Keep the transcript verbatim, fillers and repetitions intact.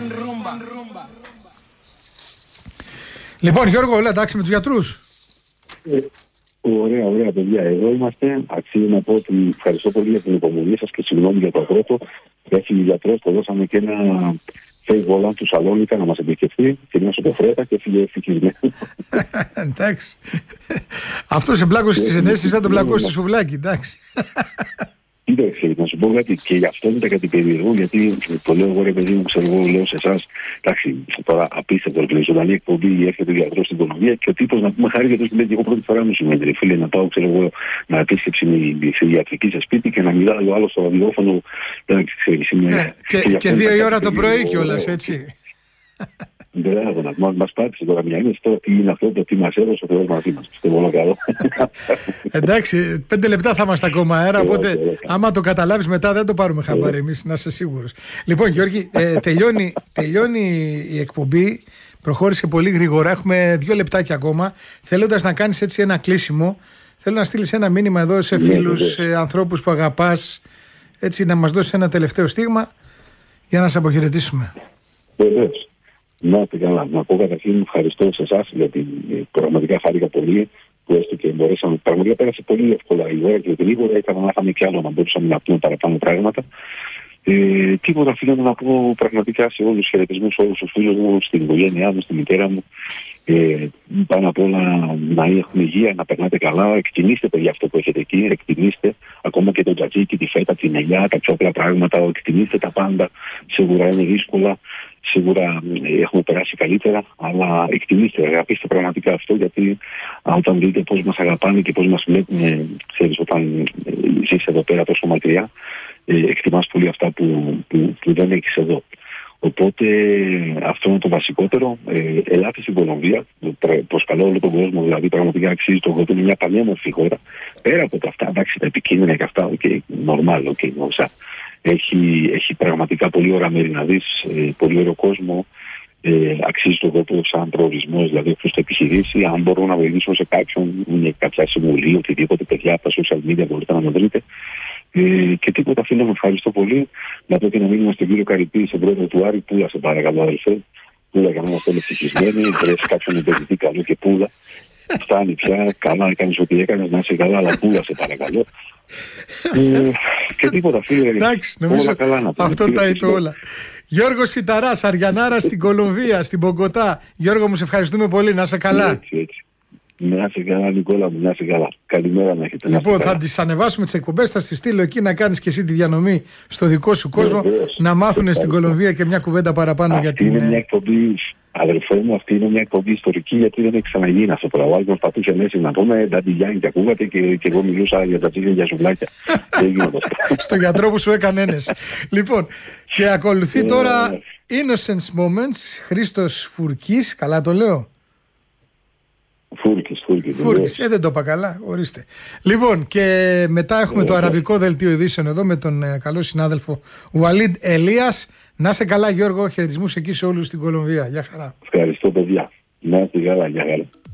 Λοιπόν, Γιώργο, όλα εντάξει με τους γιατρούς? Ε, ωραία, ωραία παιδιά. Εδώ είμαστε. Αξίζει να πω ότι ευχαριστώ πολύ για την υπομονή σας και συγγνώμη για το πρώτο. Έφυγε ο γιατρός, το δώσαμε και ένα fake volant του Σαλόνικα να μας επισκεφθεί και μια σωτοφρέτα και έφυγε ευτυχισμένο. Εντάξει. Αυτό σε πλάκωσε στις ενέσεις, θα τον πλακώσει στο σουβλάκι, εντάξει. Κοίταξε, να σου πω κάτι και γι' αυτό ήταν κάτι περίεργο, γιατί το λέω εγώ ρε παιδί μου, ξέρω εγώ, λέω σε εσάς, εντάξει, τώρα απίστευτο, λέει, ζωντανή εκπομπή, έρχεται ο γιατρός στην Κολομβία και ο τύπος να πούμε χάρη γιατί λέει και εγώ πρώτη φορά μου σημαίνει, φίλε, να πάω, ξέρω εγώ, να επίσκεψη με ιατρική σε σπίτι και να μιλάω άλλο στο ραδιόφωνο. Και δύο η ώρα το πρωί κιόλας, έτσι. Μπράβο, να μας πάτησε τώρα μια είναι στο τι είναι αυτό, το τι μας έδωσε ο Θεός μαζί μας. Πιστεύω όλο καλό. Εντάξει, πέντε λεπτά θα είμαστε ακόμα αέρα, οπότε άμα το καταλάβεις μετά δεν το πάρουμε χαμπάρι εμείς, να είσαι σίγουρος. Λοιπόν, Γιώργη, ε, τελειώνει, τελειώνει η εκπομπή, προχώρησε πολύ γρήγορα, έχουμε δύο λεπτάκια ακόμα. Θέλοντας να κάνεις έτσι ένα κλείσιμο, θέλω να στείλεις ένα μήνυμα εδώ σε φίλους, σε ανθρώπους που αγαπάς, έτσι να μας δώσεις ένα τελευταίο στίγμα για να σε αποχαιρετήσουμε. Βεβαίως. Να είστε καλά. Να πω καταρχήν ευχαριστώ σε εσάς γιατί πραγματικά χάρηκα πολύ που έστω και μπορέσαμε. Πραγματικά πέρασε πολύ εύκολα η ώρα και γρήγορα. Ήθελα να είχαμε κι άλλο να μπορούσαμε να πούμε παραπάνω πράγματα. Ε, τίποτα φίλε μου να πω πραγματικά σε όλους τους χαιρετισμούς, όλους τους φίλους μου, στην οικογένειά μου, στη μητέρα μου. Ε, πάνω απ' όλα να έχουμε υγεία, να περνάτε καλά. Εκτιμήστε παιδιά αυτό που έχετε εκεί. Εκτιμήστε ακόμα και το τζατζίκι, τη φέτα, την ελιά, τα τσόκρα πράγματα. Εκτιμήστε τα πάντα. Σίγουρα είναι δύσκολα. Σίγουρα έχουμε περάσει καλύτερα, αλλά εκτιμήστε, αγαπήστε πραγματικά αυτό, γιατί όταν δείτε πώς μας αγαπάνε και πώς μας βλέπουν, ξέρεις, όταν ζεις εδώ πέρα τόσο μακριά, εκτιμάς πολύ αυτά που, που, που δεν έχεις εδώ. Οπότε αυτό είναι το βασικότερο. Ε, ελάτε στην Κολομβία, προσκαλώ όλο τον κόσμο, δηλαδή πραγματικά αξίζει το κόπο, είναι μια πανέμορφη χώρα. Πέρα από τα αυτά, εντάξει, τα επικίνδυνα και αυτά, okay, normal, okay, όσα. Έχει, έχει πραγματικά πολύ ωραία μέρη να δεις, ε, πολύ ωραίο κόσμο, ε, αξίζει τον κόπο σαν προορισμός, δηλαδή όποιος το επιχειρήσει. Αν μπορώ να βοηθήσω σε κάποιον, είναι κάποια συμβουλή, οτιδήποτε παιδιά από τα social media μπορείτε να με βρείτε. Ε, και τίποτα φίλε μου, ευχαριστώ πολύ. Να πω και να μείνουμε στον κύριο Καρυπή, στον πρόεδρο του Άρη, πούλα σε παρακαλώ αδελφέ. Πούλα για να είμαστε όλοι ευτυχισμένοι, βρες κάποιον επενδυτή καλό και πούλα. Φτάνει πια, καλά έκανες ό,τι έκανες, να είσαι καλά, αλλά πούλα σε παρακαλώ. ε, και τίποτα φίλε. Εντάξει, νομίζω καλά αυτό τα είπε όλα. Γιώργος Σιταράς, Αριανάρα στην Κολομβία, στην Μπογκοτά. Γιώργο μου, σε ευχαριστούμε πολύ, να είσαι καλά. Έτσι, έτσι. Να είσαι καλά, Νικόλα μου, να είσαι καλά. Καλημέρα να έχετε. Λοιπόν, θα τις ανεβάσουμε τις εκπομπές, θα στις στείλω εκεί να κάνεις και εσύ τη διανομή στο δικό σου κόσμο, βεβαίως, να μάθουν στην Κολομβία και μια κουβέντα παραπάνω. Αυτή για την... είναι μια εκπομπή, αδερφέ μου, αυτή είναι μια εκπομπή ιστορική, γιατί δεν έχει ξαναγίνει αυτό το πράγμα. Μας πατούσε μέσα να πούμε Ντάντι Γιάννη και ακούγατε και, και εγώ μιλούσα για τα τσίγια για σουβλάκια. Στο γιατρό που σου έκανε ένεση. Λοιπόν, και ακολουθεί τώρα Innocence Moments, Χρήστος Φουρκής, καλά το λέω. Φούρκης, Φούρκης. Φούρκης, ε, δεν το είπα καλά, ορίστε. Λοιπόν, και μετά έχουμε yeah, το αραβικό δελτίο ειδήσεων εδώ με τον ε, καλό συνάδελφο Ουαλίντ Ελίας. Να είσαι καλά Γιώργο, χαιρετισμούς εκεί σε όλους στην Κολομβία. Γεια χαρά. Ευχαριστώ παιδιά. Να είστε καλά, γεια χαρά.